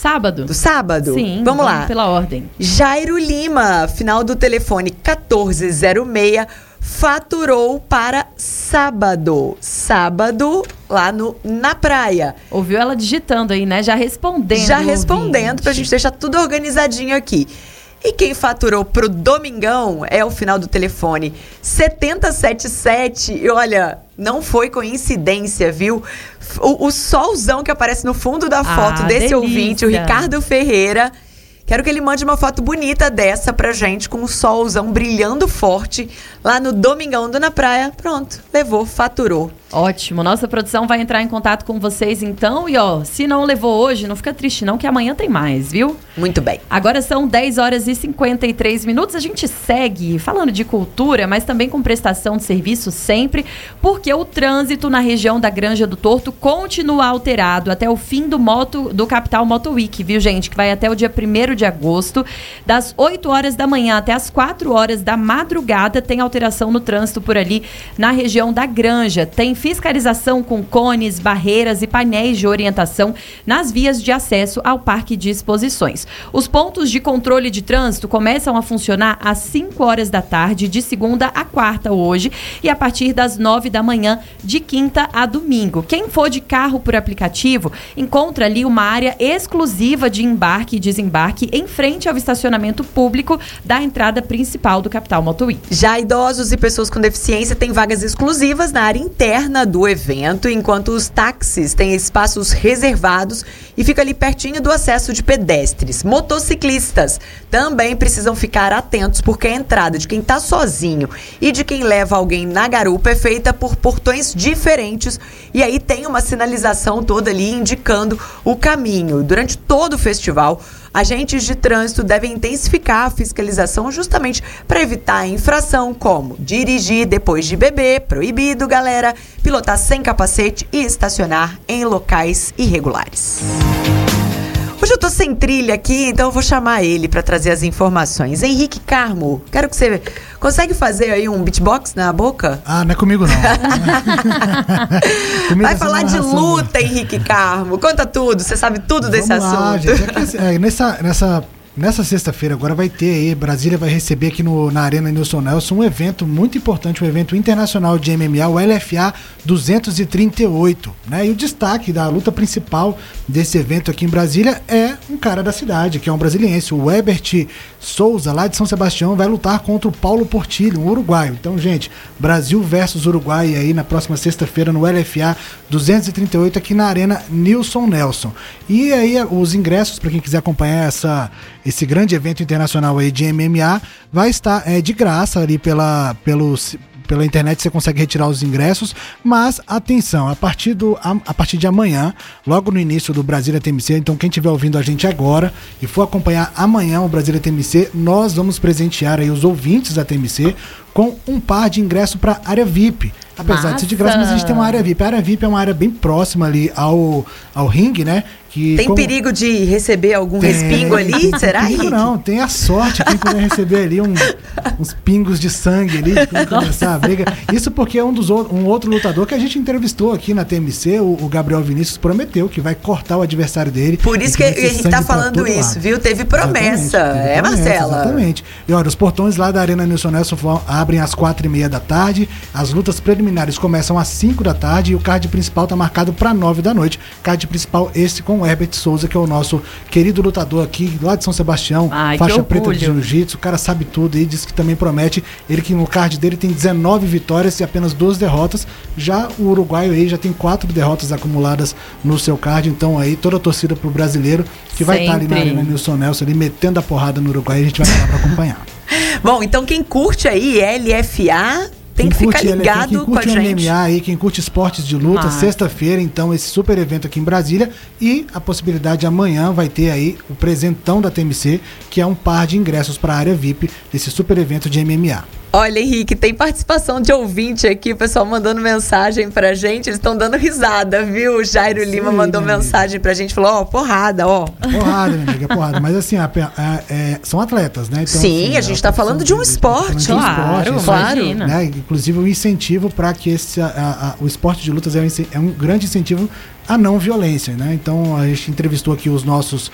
sábado. Do sábado? Sim, vamos lá. Pela ordem. Jairo Lima, final do telefone 1406, faturou para sábado. Sábado, lá na praia. Ouviu ela digitando aí, né? Já respondendo. Já respondendo, pra gente deixar tudo organizadinho aqui. E quem faturou pro domingão é o final do telefone 7077. E olha, não foi coincidência, viu? O solzão que aparece no fundo da foto desse delícia. ouvinte, o Ricardo Ferreira. Quero que ele mande uma foto bonita dessa pra gente, com o solzão brilhando forte, lá no domingão do Na Praia. Pronto, levou, faturou. Ótimo, nossa produção vai entrar em contato com vocês então. E ó, se não levou hoje, não fica triste não, que amanhã tem mais, viu? Muito bem. Agora são 10 horas e 53 minutos. A gente segue falando de cultura, mas também com prestação de serviço sempre, porque o trânsito na região da Granja do Torto continua alterado até o fim do Capital Moto Week, viu, gente? Que vai até o dia 1º de agosto. Das 8 horas da manhã até as 4 horas da madrugada tem alteração no trânsito por ali na região da Granja. Tem fiscalização com cones, barreiras e painéis de orientação nas vias de acesso ao Parque de Exposições. Os pontos de controle de trânsito começam a funcionar às 5 horas da tarde, de segunda a quarta hoje, e a partir das 9 da manhã, de quinta a domingo. Quem for de carro por aplicativo, encontra ali uma área exclusiva de embarque e desembarque em frente ao estacionamento público da entrada principal do Capital Moto Week. Já idosos e pessoas com deficiência têm vagas exclusivas na área interna do evento, enquanto os táxis têm espaços reservados e fica ali pertinho do acesso de pedestres. Motociclistas também precisam ficar atentos, porque a entrada de quem está sozinho e de quem leva alguém na garupa é feita por portões diferentes, e aí tem uma sinalização toda ali indicando o caminho. Durante todo o festival, agentes de trânsito devem intensificar a fiscalização justamente para evitar a infração, como dirigir depois de beber, proibido, galera, pilotar sem capacete e estacionar em locais irregulares. Hoje eu tô sem trilha aqui, então eu vou chamar ele para trazer as informações. Henrique Carmo, quero que você... Consegue fazer aí um beatbox na boca? Ah, não é comigo não. Vai falar de luta, Henrique Carmo. Conta tudo, você sabe tudo desse assunto. Gente, nessa sexta-feira agora vai ter aí, Brasília vai receber aqui na Arena Nilson Nelson um evento muito importante, um evento internacional de MMA, o LFA 238, né? E o destaque da luta principal desse evento aqui em Brasília é um cara da cidade, que é um brasiliense, o Ebert Souza, lá de São Sebastião, vai lutar contra o Paulo Portillo, um uruguaio. Então, gente, Brasil versus Uruguai aí na próxima sexta-feira no LFA 238 aqui na Arena Nilson Nelson. E aí os ingressos para quem quiser acompanhar esse grande evento internacional aí de MMA vai estar de graça ali pela internet, você consegue retirar os ingressos, mas atenção, a partir de amanhã, logo no início do Brasília TMC, então quem estiver ouvindo a gente agora e for acompanhar amanhã o Brasília TMC, nós vamos presentear aí os ouvintes da TMC com um par de ingresso para área VIP. Apesar de ser de graça, mas a gente tem uma área VIP. A área VIP é uma área bem próxima ali ao ringue, né? Tem perigo de receber algum respingo ali? Será, Henrique? Não, tem a sorte quem puder receber ali uns pingos de sangue ali, de quando começar a briga. Isso porque um outro lutador que a gente entrevistou aqui na TMC, o Gabriel Vinícius, prometeu que vai cortar o adversário dele. Por isso que ele tá falando isso, viu? Teve promessa. Exatamente, Marcela? Exatamente. E olha, os portões lá da Arena Nilson Nelson abrem às 4h30 da tarde, as lutas preliminares começam às 5 da tarde e o card principal tá marcado para 9 da noite. Card principal esse com o Herbert Souza, que é o nosso querido lutador aqui, lá de São Sebastião, faixa preta de jiu-jitsu, o cara sabe tudo e diz que também promete, ele que no card dele tem 19 vitórias e apenas 2 derrotas, já o uruguaio aí já tem 4 derrotas acumuladas no seu card, então aí toda a torcida pro brasileiro, que vai estar ali na Arena Nilson Nelson, ali metendo a porrada no Uruguai, a gente vai lá pra acompanhar. Bom, então quem curte aí LFA... Tem que ficar ligado com a gente. Quem curte MMA aí, quem curte esportes de luta, sexta-feira, então, esse super evento aqui em Brasília. E a possibilidade amanhã vai ter aí o presentão da TMC, que é um par de ingressos para a área VIP desse super evento de MMA. Olha, Henrique, tem participação de ouvinte aqui, o pessoal mandando mensagem pra gente, eles estão dando risada, viu? O Jairo Lima mandou mensagem pra gente, falou, porrada, Porrada, minha amiga, porrada. Mas assim, são atletas, né? Então, sim, assim, a gente tá falando de um esporte. Claro. Né? Inclusive o incentivo para que o esporte de lutas é um grande incentivo à não violência, né? Então a gente entrevistou aqui os nossos